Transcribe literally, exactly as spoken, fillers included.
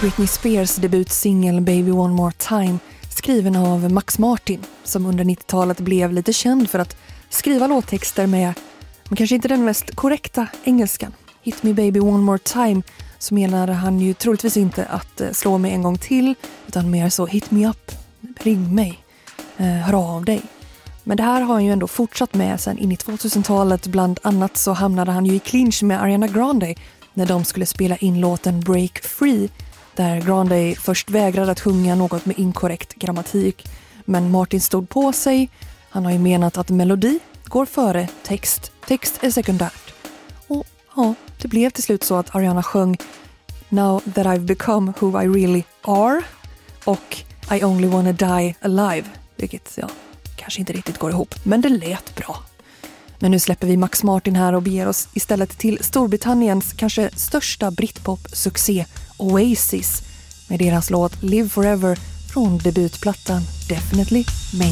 Britney Spears debutsingel Baby One More Time, skriven av Max Martin, som under nittiotalet blev lite känd för att skriva låttexter med, men kanske inte den mest korrekta engelskan. Hit me baby one more time, så menade han ju troligtvis inte att slå mig en gång till, utan mer så hit me up, ring mig, eh, hör av dig. Men det här har han ju ändå fortsatt med sen in i tvåtusentalet. Bland annat så hamnade han ju i clinch med Ariana Grande när de skulle spela in låten Break Free, där Grande först vägrade att sjunga något med inkorrekt grammatik. Men Martin stod på sig. Han har ju menat att melodi går före text. Text är sekundärt. Och ja, det blev till slut så att Ariana sjöng Now that I've become who I really are och I only wanna die alive. Vilket, ja, kanske inte riktigt går ihop, men det lät bra. Men nu släpper vi Max Martin här och beger oss istället till Storbritanniens kanske största britpop-succé Oasis med deras låt Live Forever från debutplattan Definitely Maybe.